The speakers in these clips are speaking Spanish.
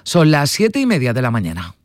Son las 7:30 de la mañana.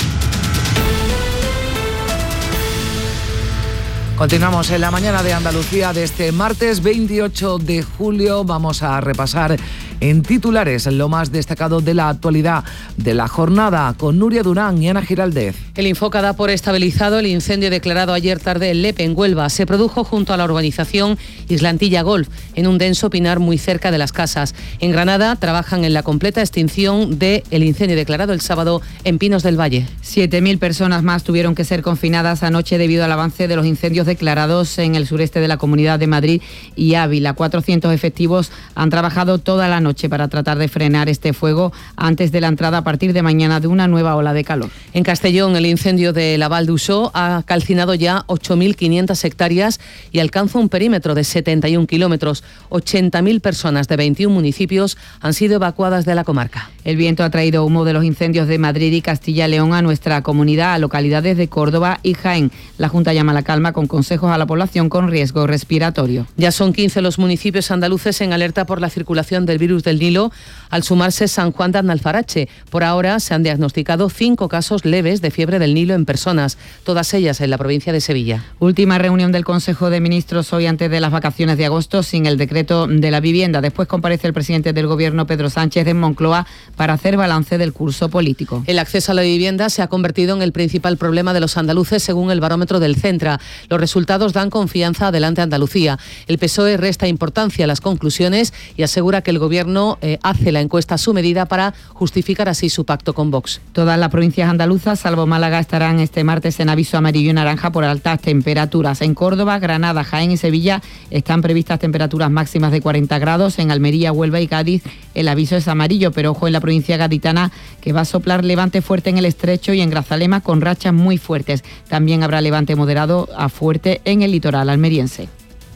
Continuamos en la mañana de Andalucía de este martes 28 de julio. Vamos a repasar en titulares lo más destacado de la actualidad de la jornada con Nuria Durán y Ana Giraldez. El Infoca da por estabilizado el incendio declarado ayer tarde en Lepe, en Huelva. Se produjo junto a la urbanización Islantilla Golf, en un denso pinar muy cerca de las casas. En Granada trabajan en la completa extinción del incendio declarado el sábado en Pinos del Valle. 7.000 personas más tuvieron que ser confinadas anoche debido al avance de los incendios declarados en el sureste de la Comunidad de Madrid y Ávila. 400 efectivos han trabajado toda la noche para tratar de frenar este fuego antes de la entrada a partir de mañana de una nueva ola de calor. En Castellón, el incendio de la Val d'Uixó ha calcinado ya 8.500 hectáreas y alcanza un perímetro de 71 kilómetros. 80.000 personas de 21 municipios han sido evacuadas de la comarca. El viento ha traído humo de los incendios de Madrid y Castilla y León a nuestra comunidad, a localidades de Córdoba y Jaén. La Junta llama a la calma con consejos a la población con riesgo respiratorio. Ya son 15 los municipios andaluces en alerta por la circulación del virus del Nilo, al sumarse San Juan de Aznalfarache. Por ahora se han diagnosticado 5 casos leves de fiebre del Nilo en personas, todas ellas en la provincia de Sevilla. Última reunión del Consejo de Ministros hoy antes de las vacaciones de agosto sin el decreto de la vivienda. Después comparece el presidente del Gobierno, Pedro Sánchez, en Moncloa para hacer balance del curso político. El acceso a la vivienda se ha convertido en el principal problema de los andaluces según el barómetro del Centra. Los resultados dan confianza Adelante Andalucía. El PSOE resta importancia a las conclusiones y asegura que el Gobierno hace la encuesta a su medida para justificar así su pacto con Vox. Todas las provincias andaluzas, salvo Málaga, estarán este martes en aviso amarillo y naranja por altas temperaturas. En Córdoba, Granada, Jaén y Sevilla están previstas temperaturas máximas de 40 grados. En Almería, Huelva y Cádiz el aviso es amarillo, pero ojo en la provincia gaditana que va a soplar levante fuerte en el Estrecho y en Grazalema con rachas muy fuertes. También habrá levante moderado a fuerte en el litoral almeriense.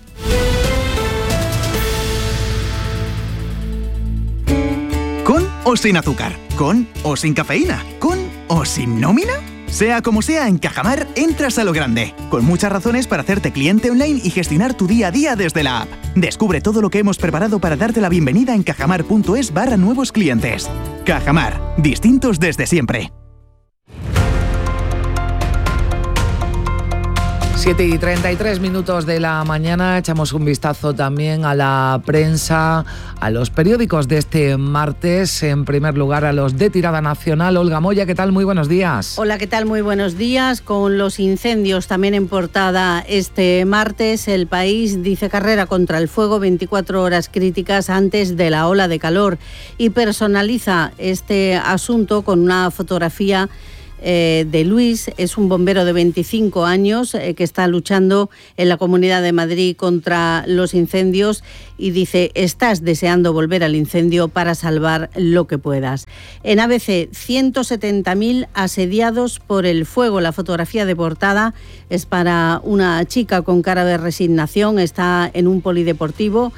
¿Con o sin azúcar? ¿Con o sin cafeína? ¿Con o sin nómina? Sea como sea, en Cajamar entras a lo grande, con muchas razones para hacerte cliente online y gestionar tu día a día desde la app. Descubre todo lo que hemos preparado para darte la bienvenida en cajamar.es/nuevos clientes. Cajamar, distintos desde siempre. 7:33 de la mañana, echamos un vistazo también a la prensa, a los periódicos de este martes. En primer lugar, a los de tirada nacional. Olga Moya, ¿qué tal? Muy buenos días. Hola, ¿qué tal? Muy buenos días. Con los incendios también en portada este martes, El País dice carrera contra el fuego, 24 horas críticas antes de la ola de calor, y personaliza este asunto con una fotografía de Luis. Es un bombero de 25 años que está luchando en la Comunidad de Madrid contra los incendios y dice: estás deseando volver al incendio para salvar lo que puedas. En ABC, 170.000 asediados por el fuego. La fotografía de portada es para una chica con cara de resignación. Está en un polideportivo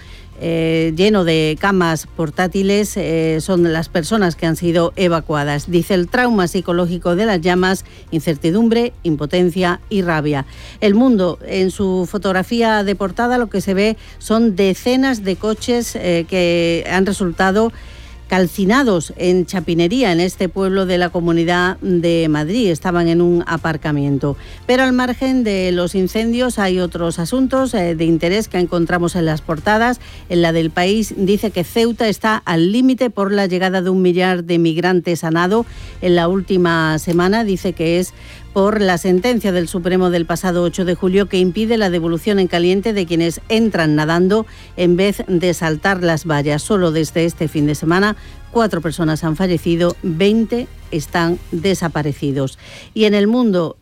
lleno de camas portátiles. Son las personas que han sido evacuadas. Dice: el trauma psicológico de las llamas, incertidumbre, impotencia y rabia. El Mundo, en su fotografía de portada, lo que se ve son decenas de coches que han resultado calcinados en Chapinería, en este pueblo de la Comunidad de Madrid. Estaban en un aparcamiento. Pero al margen de los incendios hay otros asuntos de interés que encontramos en las portadas. En la del País dice que Ceuta está al límite por la llegada de 1 millar de migrantes a nado en la última semana. Dice que es por la sentencia del Supremo del pasado 8 de julio que impide la devolución en caliente de quienes entran nadando en vez de saltar las vallas. Solo desde este fin de semana 4 personas han fallecido, 20 están desaparecidos. Y en El Mundo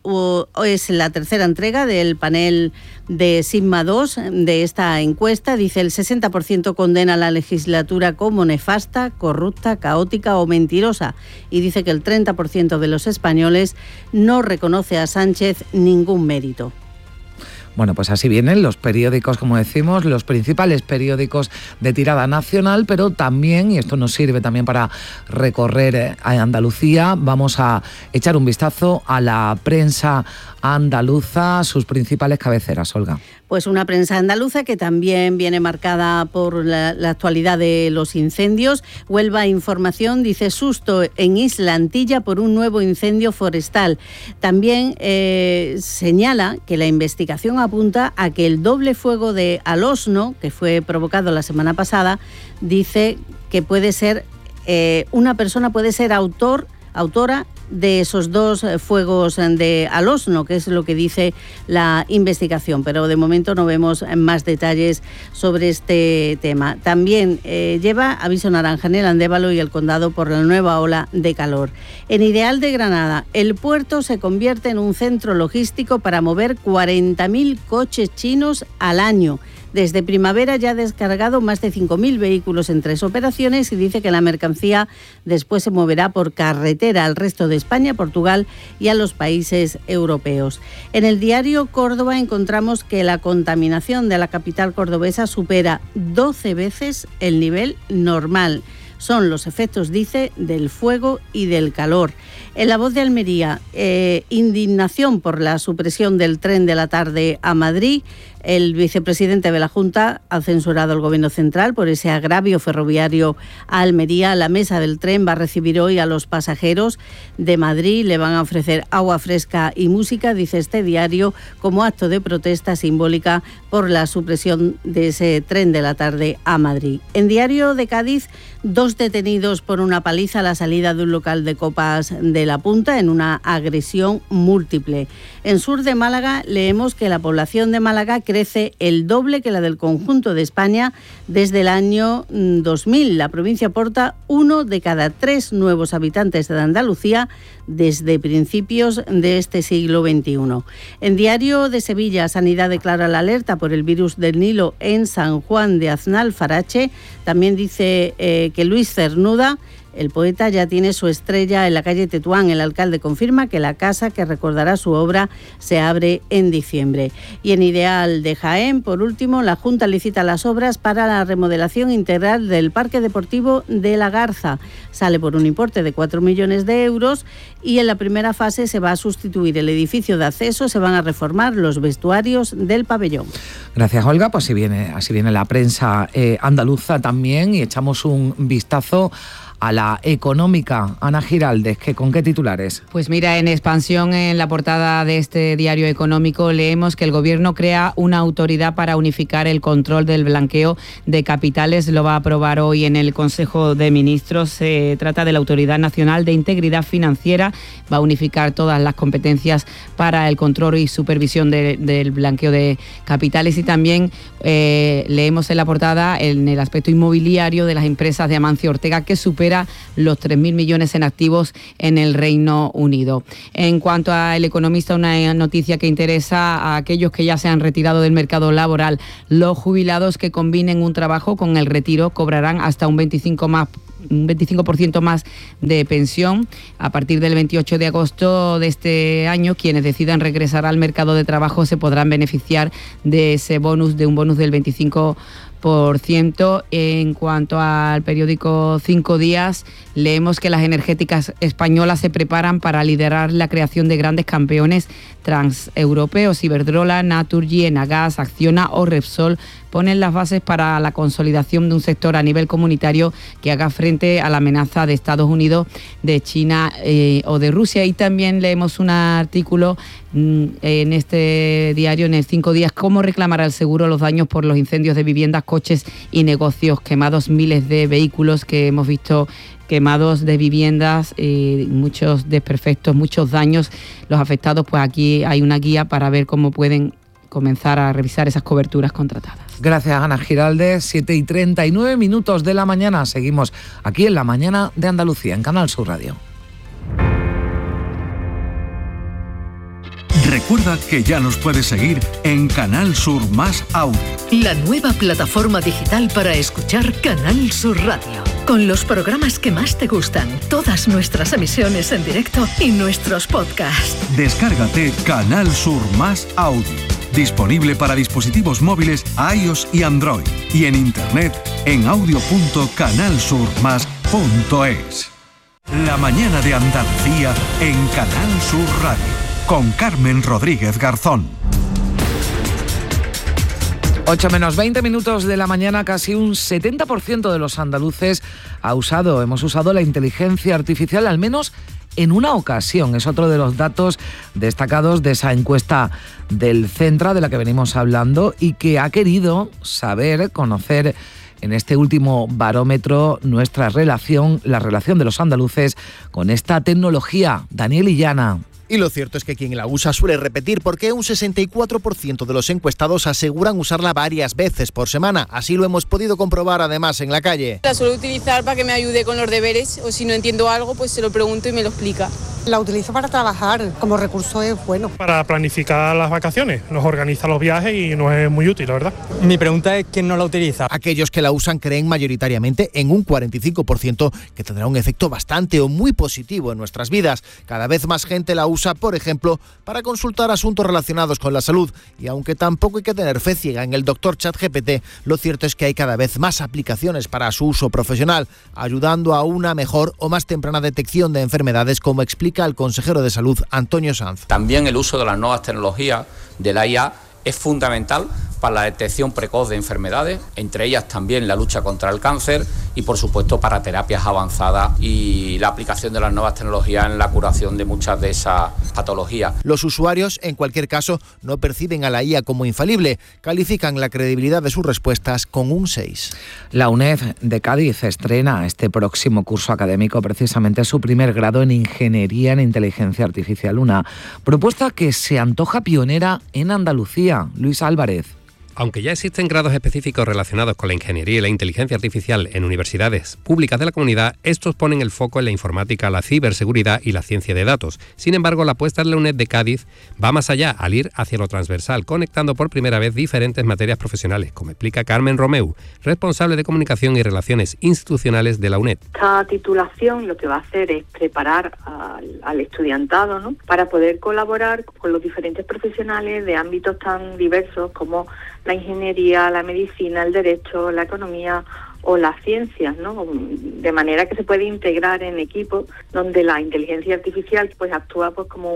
es la tercera entrega del panel de Sigma 2 de esta encuesta. Dice: el 60% condena la legislatura como nefasta, corrupta, caótica o mentirosa. Y dice que el 30% de los españoles no reconoce a Sánchez ningún mérito. Bueno, pues así vienen los periódicos, como decimos, los principales periódicos de tirada nacional, pero también, y esto nos sirve también para recorrer a Andalucía, vamos a echar un vistazo a la prensa andaluza, sus principales cabeceras, Olga. Pues una prensa andaluza que también viene marcada por la actualidad de los incendios. Huelva Información dice: susto en Isla Antilla por un nuevo incendio forestal. También señala que la investigación apunta a que el doble fuego de Alosno, que fue provocado la semana pasada, dice que puede ser una persona puede ser autora de esos dos fuegos de Alosno, que es lo que dice la investigación, pero de momento no vemos más detalles sobre este tema. También lleva aviso naranja en el Andévalo y el Condado por la nueva ola de calor. En Ideal de Granada, el puerto se convierte en un centro logístico para mover 40.000 coches chinos al año. Desde primavera ya ha descargado más de 5.000 vehículos en 3 operaciones y dice que la mercancía después se moverá por carretera al resto de España, Portugal y a los países europeos. En el diario Córdoba encontramos que la contaminación de la capital cordobesa supera 12 veces el nivel normal. Son los efectos, dice, del fuego y del calor. En La Voz de Almería, indignación por la supresión del tren de la tarde a Madrid. El vicepresidente de la Junta ha censurado al Gobierno central por ese agravio ferroviario a Almería. La mesa del tren va a recibir hoy a los pasajeros de Madrid. Le van a ofrecer agua fresca y música, dice este diario, como acto de protesta simbólica por la supresión de ese tren de la tarde a Madrid. En Diario de Cádiz, 2 detenidos por una paliza a la salida de un local de copas de La Punta en una agresión múltiple. En Sur de Málaga leemos que la población de Málaga crece el doble que la del conjunto de España desde el año 2000. La provincia aporta 1 de cada 3 nuevos habitantes de Andalucía desde principios de este siglo XXI. En Diario de Sevilla, Sanidad declara la alerta por el virus del Nilo en San Juan de Aznalfarache. También dice que Luis Cernuda, el poeta, ya tiene su estrella en la calle Tetuán. El alcalde confirma que la casa que recordará su obra se abre en diciembre. Y en Ideal de Jaén, por último, la Junta licita las obras para la remodelación integral del Parque Deportivo de La Garza. Sale por un importe de 4 millones de euros y en la primera fase se va a sustituir el edificio de acceso, se van a reformar los vestuarios del pabellón. Gracias, Olga. Pues así viene la prensa andaluza también, y echamos un vistazo a la económica. Ana Giraldez, ¿con qué titulares? Pues mira, en Expansión, en la portada de este diario económico, leemos que el Gobierno crea una autoridad para unificar el control del blanqueo de capitales. Lo va a aprobar hoy en el Consejo de Ministros. Se trata de la Autoridad Nacional de Integridad Financiera. Va a unificar todas las competencias para el control y supervisión del blanqueo de capitales. Y también leemos en la portada, en el aspecto inmobiliario, de las empresas de Amancio Ortega, que supera los 3.000 millones en activos en el Reino Unido. En cuanto a El Economista, una noticia que interesa a aquellos que ya se han retirado del mercado laboral. Los jubilados que combinen un trabajo con el retiro cobrarán hasta un 25% más de pensión. A partir del 28 de agosto de este año, quienes decidan regresar al mercado de trabajo se podrán beneficiar de ese bonus, de un bonus del 25%. En cuanto al periódico 5 Días, leemos que las energéticas españolas se preparan para liderar la creación de grandes campeones transeuropeos. Iberdrola, Naturgy, Enagas, Acciona o Repsol ponen las bases para la consolidación de un sector a nivel comunitario que haga frente a la amenaza de Estados Unidos, de China o de Rusia. Y también leemos un artículo en este diario, en el 5 Días, cómo reclamará el seguro los daños por los incendios de viviendas, coches y negocios quemados. Miles de vehículos que hemos visto quemados, de viviendas, muchos desperfectos, muchos daños. Los afectados, pues aquí hay una guía para ver cómo pueden comenzar a revisar esas coberturas contratadas. Gracias, Ana Giraldez. 7:39 de la mañana. Seguimos aquí en La Mañana de Andalucía, en Canal Sur Radio. Recuerda que ya nos puedes seguir en Canal Sur Más Audio. La nueva plataforma digital para escuchar Canal Sur Radio. Con los programas que más te gustan, todas nuestras emisiones en directo y nuestros podcasts. Descárgate Canal Sur Más Audio. Disponible para dispositivos móviles iOS y Android. Y en internet en audio.canalsurmas.es. La mañana de Andalucía en Canal Sur Radio. Con Carmen Rodríguez Garzón. 8 menos 20 minutos de la mañana, casi un 70% de los andaluces hemos usado la inteligencia artificial al menos en una ocasión. Es otro de los datos destacados de esa encuesta del Centra de la que venimos hablando y que ha querido conocer en este último barómetro la relación de los andaluces con esta tecnología. Daniel Illana. Y lo cierto es que quien la usa suele repetir, porque un 64% de los encuestados aseguran usarla varias veces por semana. Así lo hemos podido comprobar además en la calle. La suelo utilizar para que me ayude con los deberes, o si no entiendo algo, pues se lo pregunto y me lo explica. La utilizo para trabajar, como recurso es bueno. Para planificar las vacaciones, nos organiza los viajes y nos es muy útil, la verdad. Mi pregunta es ¿quién no la utiliza? Aquellos que la usan creen mayoritariamente, en un 45%, que tendrá un efecto bastante o muy positivo en nuestras vidas. Cada vez más gente la usa, por ejemplo, para consultar asuntos relacionados con la salud. Y aunque tampoco hay que tener fe ciega en el doctor ChatGPT, lo cierto es que hay cada vez más aplicaciones para su uso profesional, ayudando a una mejor o más temprana detección de enfermedades, como explica el consejero de Salud, Antonio Sanz. También el uso de las nuevas tecnologías de la IA es fundamental para la detección precoz de enfermedades, entre ellas también la lucha contra el cáncer y, por supuesto, para terapias avanzadas y la aplicación de las nuevas tecnologías en la curación de muchas de esas patologías. Los usuarios, en cualquier caso, no perciben a la IA como infalible. Califican la credibilidad de sus respuestas con un 6. La UNED de Cádiz estrena este próximo curso académico precisamente su primer grado en Ingeniería en Inteligencia Artificial, una propuesta que se antoja pionera en Andalucía. Luis Álvarez. Aunque ya existen grados específicos relacionados con la ingeniería y la inteligencia artificial en universidades públicas de la comunidad, estos ponen el foco en la informática, la ciberseguridad y la ciencia de datos. Sin embargo, la apuesta de la UNED de Cádiz va más allá, al ir hacia lo transversal, conectando por primera vez diferentes materias profesionales, como explica Carmen Romeu, responsable de Comunicación y Relaciones Institucionales de la UNED. Esta titulación lo que va a hacer es preparar al estudiantado, ¿no?, para poder colaborar con los diferentes profesionales de ámbitos tan diversos como la ingeniería, la medicina, el derecho, la economía o las ciencias, ¿no? De manera que se puede integrar en equipos donde la inteligencia artificial pues actúa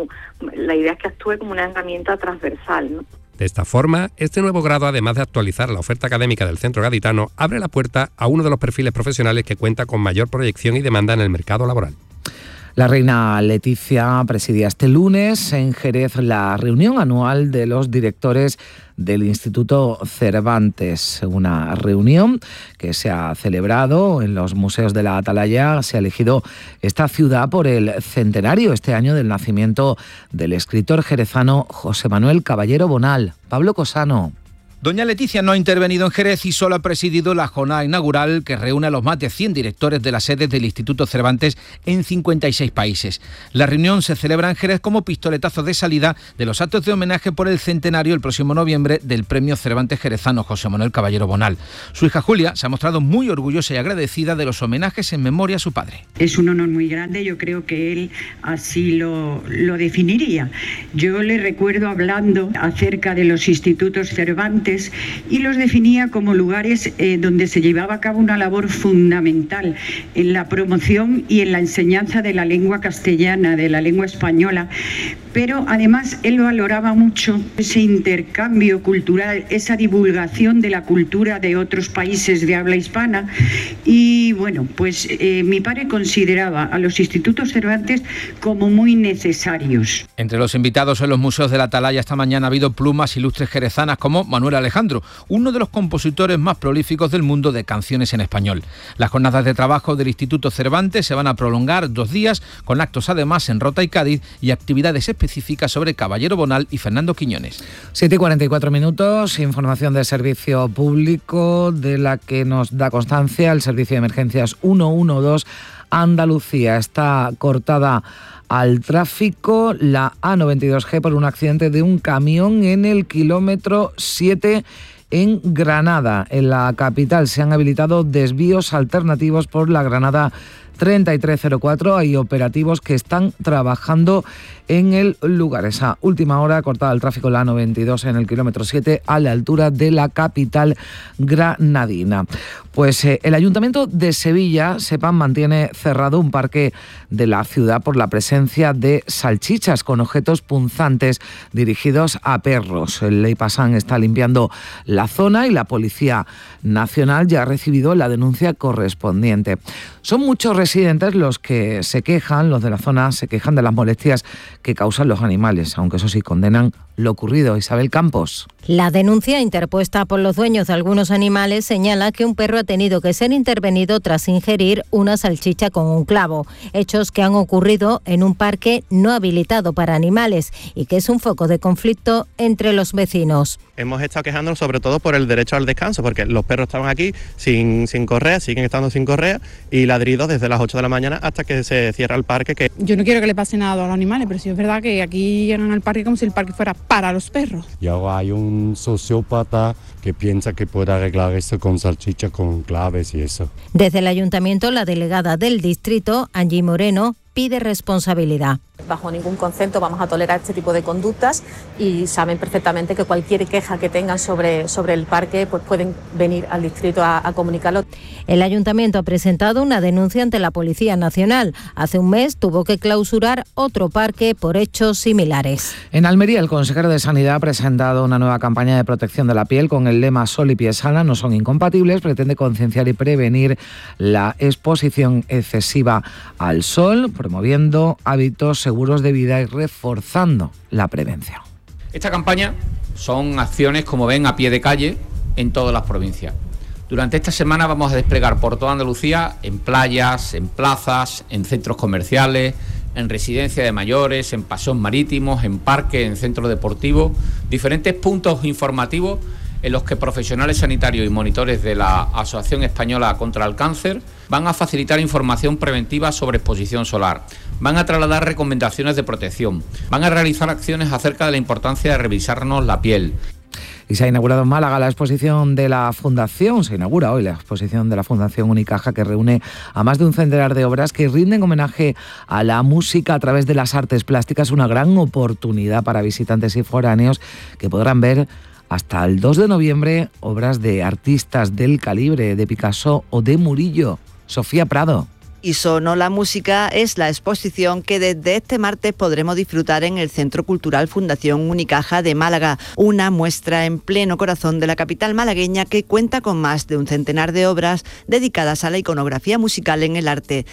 la idea es que actúe como una herramienta transversal, ¿no? De esta forma, este nuevo grado, además de actualizar la oferta académica del centro gaditano, abre la puerta a uno de los perfiles profesionales que cuenta con mayor proyección y demanda en el mercado laboral. La reina Leticia presidía este lunes en Jerez la reunión anual de los directores del Instituto Cervantes, una reunión que se ha celebrado en los museos de la Atalaya. Se ha elegido esta ciudad por el centenario este año del nacimiento del escritor jerezano José Manuel Caballero Bonal. Pablo Cosano. Doña Leticia no ha intervenido en Jerez y solo ha presidido la jornada inaugural que reúne a los más de 100 directores de las sedes del Instituto Cervantes en 56 países. La reunión se celebra en Jerez como pistoletazo de salida de los actos de homenaje por el centenario el próximo noviembre del Premio Cervantes Jerezano José Manuel Caballero Bonal. Su hija Julia se ha mostrado muy orgullosa y agradecida de los homenajes en memoria a su padre. Es un honor muy grande, yo creo que él así lo definiría. Yo le recuerdo hablando acerca de los institutos Cervantes y los definía como lugares donde se llevaba a cabo una labor fundamental en la promoción y en la enseñanza de la lengua castellana, de la lengua española, pero además él valoraba mucho ese intercambio cultural, esa divulgación de la cultura de otros países de habla hispana y bueno, pues mi padre consideraba a los institutos Cervantes como muy necesarios. Entre los invitados en los museos de la Atalaya esta mañana ha habido plumas ilustres jerezanas como Manuel Alejandro, uno de los compositores más prolíficos del mundo de canciones en español. Las jornadas de trabajo del Instituto Cervantes se van a prolongar 2 días, con actos además en Rota y Cádiz y actividades específicas sobre Caballero Bonal y Fernando Quiñones. 7:44 minutos, información del servicio público de la que nos da constancia el servicio de emergencias 112 Andalucía. Está cortada al tráfico la A92G por un accidente de un camión en el kilómetro 7 en Granada. En la capital se han habilitado desvíos alternativos por la Granada 3304. Hay operativos que están trabajando en el lugar. Esa última hora cortada el tráfico en la A92 en el kilómetro 7 a la altura de la capital granadina. Pues el Ayuntamiento de Sevilla, sepan, mantiene cerrado un parque de la ciudad por la presencia de salchichas con objetos punzantes dirigidos a perros. El Leipasan está limpiando la zona y la Policía Nacional ya ha recibido la denuncia correspondiente. Son muchos residentes los que se quejan, los de la zona se quejan de las molestias que causan los animales, aunque eso sí condenan lo ocurrido. Isabel Campos. La denuncia interpuesta por los dueños de algunos animales señala que un perro ha tenido que ser intervenido tras ingerir una salchicha con un clavo, hechos que han ocurrido en un parque no habilitado para animales y que es un foco de conflicto entre los vecinos. Hemos estado quejándonos sobre todo por el derecho al descanso, porque los perros estaban aquí sin correa, siguen estando sin correa y ladridos desde las 8 de la mañana hasta que se cierra el parque. Yo no quiero que le pase nada a los animales, pero sí es verdad que aquí llegan al parque como si el parque fuera para los perros. Y ahora hay un sociópata que piensa que puede arreglar esto con salchicha, con claves y eso. Desde el ayuntamiento, la delegada del distrito, Angie Moreno, pide responsabilidad. Bajo ningún concepto vamos a tolerar este tipo de conductas y saben perfectamente que cualquier queja que tengan sobre el parque pues pueden venir al distrito a comunicarlo. El ayuntamiento ha presentado una denuncia ante la Policía Nacional. Hace un mes tuvo que clausurar otro parque por hechos similares. En Almería, el consejero de Sanidad ha presentado una nueva campaña de protección de la piel con el lema Sol y piel sana no son incompatibles. Pretende concienciar y prevenir la exposición excesiva al sol, promoviendo hábitos seguros de vida y reforzando la prevención. Esta campaña son acciones, como ven, a pie de calle en todas las provincias. Durante esta semana vamos a desplegar por toda Andalucía, en playas, en plazas, en centros comerciales, en residencias de mayores, en paseos marítimos, en parques, en centros deportivos, diferentes puntos informativos en los que profesionales sanitarios y monitores de la Asociación Española contra el Cáncer van a facilitar información preventiva sobre exposición solar, van a trasladar recomendaciones de protección, van a realizar acciones acerca de la importancia de revisarnos la piel. Y se ha inaugurado en Málaga la exposición de la Fundación, se inaugura hoy la exposición de la Fundación Unicaja, que reúne a más de un centenar de obras que rinden homenaje a la música a través de las artes plásticas, una gran oportunidad para visitantes y foráneos que podrán ver hasta el 2 de noviembre obras de artistas del calibre de Picasso o de Murillo. Sofía Prado. Y Sonó la Música es la exposición que desde este martes podremos disfrutar en el Centro Cultural Fundación Unicaja de Málaga, una muestra en pleno corazón de la capital malagueña que cuenta con más de un centenar de obras dedicadas a la iconografía musical en el arte.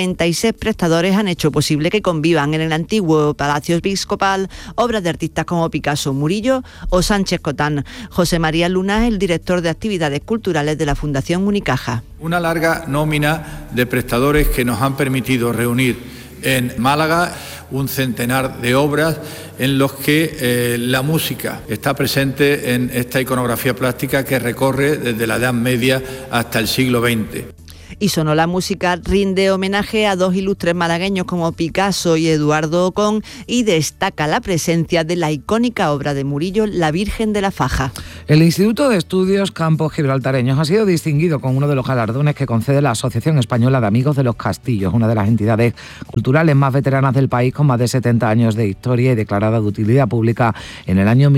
36 prestadores han hecho posible que convivan en el antiguo Palacio Episcopal obras de artistas como Picasso, Murillo o Sánchez Cotán. José María Luna es el director de actividades culturales de la Fundación Unicaja. Una larga nómina de prestadores que nos han permitido reunir en Málaga un centenar de obras en los que la música está presente en esta iconografía plástica que recorre desde la Edad Media hasta el siglo XX. Y Sonó la Música rinde homenaje a dos ilustres malagueños como Picasso y Eduardo Ocón y destaca la presencia de la icónica obra de Murillo, La Virgen de la Faja. El Instituto de Estudios Campos Gibraltareños ha sido distinguido con uno de los galardones que concede la Asociación Española de Amigos de los Castillos, una de las entidades culturales más veteranas del país, con más de 70 años de historia y declarada de utilidad pública en el año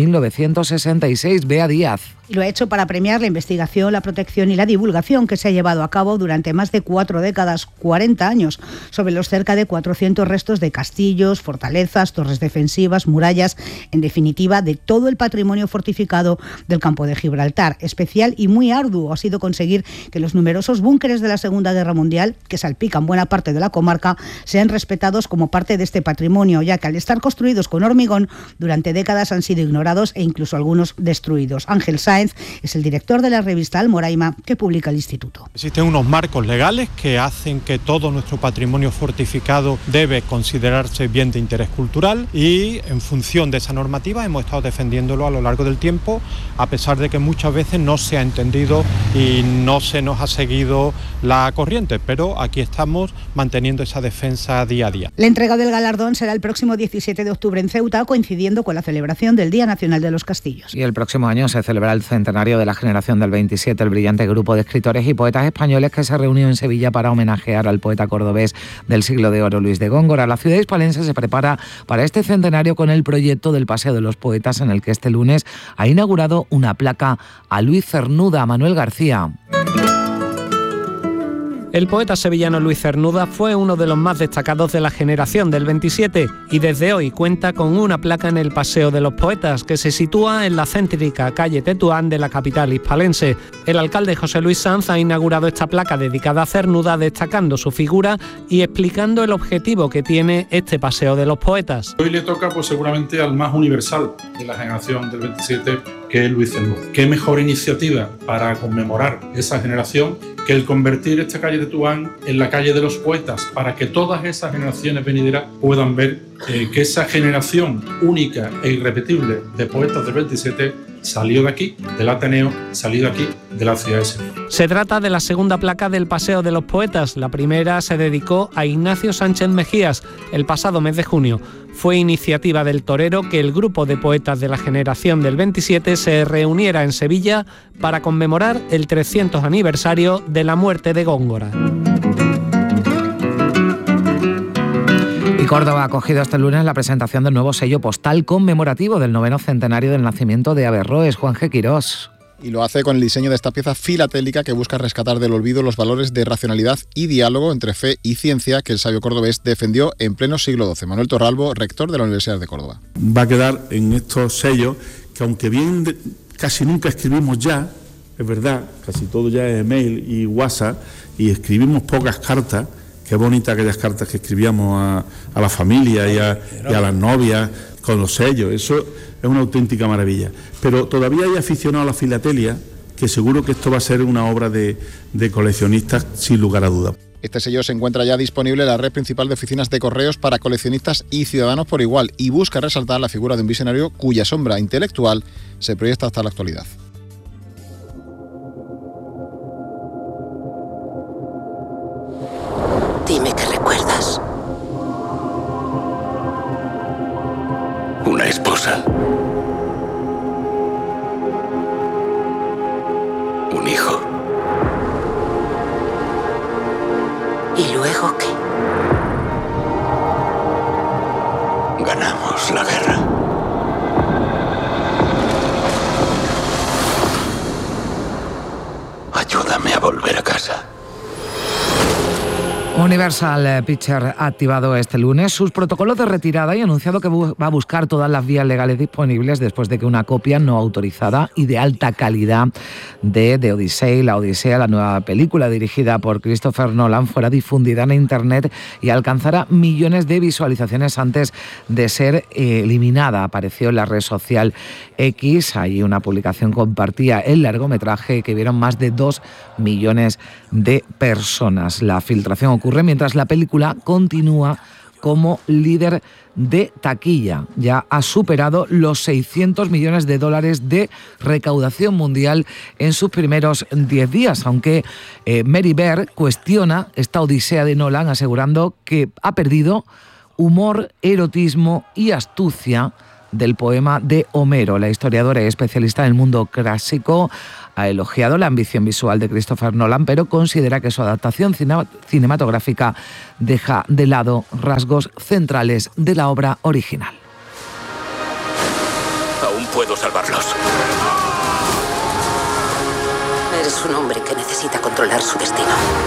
1966. Bea Díaz. Lo ha hecho para premiar la investigación, la protección y la divulgación que se ha llevado a cabo durante más de 4 décadas, 40 años, sobre los cerca de 400 restos de castillos, fortalezas, torres defensivas, murallas, en definitiva, de todo el patrimonio fortificado del campo de Gibraltar. Especial y muy arduo ha sido conseguir que los numerosos búnkeres de la Segunda Guerra Mundial, que salpican buena parte de la comarca, sean respetados como parte de este patrimonio, ya que al estar construidos con hormigón, durante décadas han sido ignorados e incluso algunos destruidos. Ángel Sáenz es el director de la revista Almoraima que publica el Instituto. Existen unos marcos legales que hacen que todo nuestro patrimonio fortificado debe considerarse bien de interés cultural y en función de esa normativa hemos estado defendiéndolo a lo largo del tiempo, a pesar de que muchas veces no se ha entendido y no se nos ha seguido la corriente, pero aquí estamos manteniendo esa defensa día a día. La entrega del galardón será el próximo 17 de octubre en Ceuta, coincidiendo con la celebración del Día Nacional de los Castillos. Y el próximo año se celebrará el el centenario de la generación del 27, el brillante grupo de escritores y poetas españoles que se reunió en Sevilla para homenajear al poeta cordobés del siglo de oro, Luis de Góngora. La ciudad hispalense se prepara para este centenario con el proyecto del Paseo de los Poetas, en el que este lunes ha inaugurado una placa a Luis Cernuda. Manuel García. El poeta sevillano Luis Cernuda fue uno de los más destacados de la generación del 27 y desde hoy cuenta con una placa en el Paseo de los Poetas que se sitúa en la céntrica calle Tetuán de la capital hispalense. El alcalde José Luis Sanz ha inaugurado esta placa dedicada a Cernuda, destacando su figura y explicando el objetivo que tiene este Paseo de los Poetas. Hoy le toca pues seguramente al más universal de la generación del 27, que es Luis Cernuda. ¿Qué mejor iniciativa para conmemorar esa generación que el convertir esta calle de Tetuán en la calle de los poetas, para que todas esas generaciones venideras puedan ver que esa generación única e irrepetible de poetas del 27 salió de aquí, del Ateneo, salió de aquí, de la ciudad de Sevilla. Se trata de la segunda placa del Paseo de los Poetas. La primera se dedicó a Ignacio Sánchez Mejías el pasado mes de junio. Fue iniciativa del torero que el grupo de poetas de la generación del 27 se reuniera en Sevilla para conmemorar el 300 aniversario de la muerte de Góngora. Y Córdoba ha acogido este lunes la presentación del nuevo sello postal conmemorativo del 9º centenario del nacimiento de Averroes. Juan G. Quirós. Y lo hace con el diseño de esta pieza filatélica que busca rescatar del olvido los valores de racionalidad y diálogo entre fe y ciencia que el sabio cordobés defendió en pleno siglo XII. Manuel Torralbo, rector de la Universidad de Córdoba. Va a quedar en estos sellos que, aunque bien casi nunca escribimos ya, es verdad, casi todo ya es email y WhatsApp, y escribimos pocas cartas. Qué bonitas aquellas cartas que escribíamos a la familia y a las novias con los sellos. Eso es una auténtica maravilla. Pero todavía hay aficionados a la filatelia que seguro que esto va a ser una obra de coleccionistas sin lugar a dudas. Este sello se encuentra ya disponible en la red principal de oficinas de correos para coleccionistas y ciudadanos por igual y busca resaltar la figura de un visionario cuya sombra intelectual se proyecta hasta la actualidad. Dime qué recuerdas. Una esposa. Un hijo. ¿Y luego qué? Ganamos la guerra. Ayúdame a volver a casa. Universal Pictures ha activado este lunes sus protocolos de retirada y ha anunciado que va a buscar todas las vías legales disponibles después de que una copia no autorizada y de alta calidad de The Odyssey, La Odisea, la nueva película dirigida por Christopher Nolan, fuera difundida en Internet y alcanzara millones de visualizaciones antes de ser eliminada. Apareció en la red social X, ahí una publicación compartía el largometraje que vieron más de 2 millones de personas. La filtración ocurre mientras la película continúa como líder de taquilla. Ya ha superado los $600 millones de recaudación mundial en sus primeros 10 días, aunque Mary Bear cuestiona esta odisea de Nolan, asegurando que ha perdido humor, erotismo y astucia del poema de Homero. La historiadora y especialista en el mundo clásico ha elogiado la ambición visual de Christopher Nolan, pero considera que su adaptación cinematográfica deja de lado rasgos centrales de la obra original. Aún puedo salvarlos. Eres un hombre que necesita controlar su destino.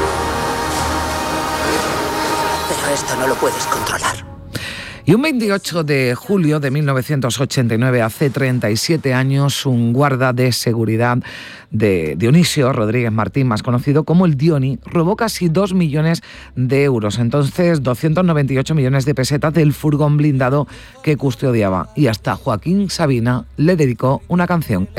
Pero esto no lo puedes controlar. Y un 28 de julio de 1989, hace 37 años, un guarda de seguridad de Dionisio Rodríguez Martín, más conocido como el Dioni, robó casi 2 millones de euros, entonces 298 millones de pesetas del furgón blindado que custodiaba. Y hasta Joaquín Sabina le dedicó una canción.